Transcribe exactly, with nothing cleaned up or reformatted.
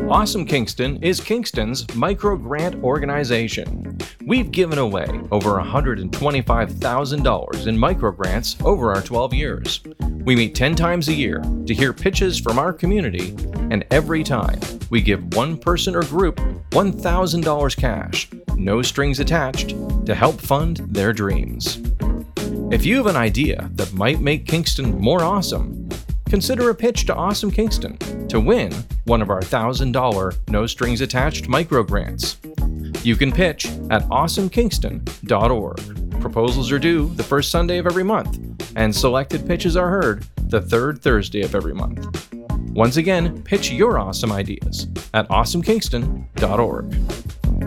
Awesome Kingston is Kingston's micro grant organization. We've given away over one hundred twenty-five thousand dollars in micro grants over our twelve years. We meet ten times a year to hear pitches from our community, and every time we give one person or group one thousand dollars cash, no strings attached, to help fund their dreams. If you have an idea that might make Kingston more awesome, consider a pitch to Awesome Kingston to win one of our one thousand dollars no strings attached micro grants. You can pitch at awesome kingston dot org. Proposals are due the first Sunday of every month, and selected pitches are heard the third Thursday of every month. Once again, pitch your awesome ideas at awesome kingston dot org.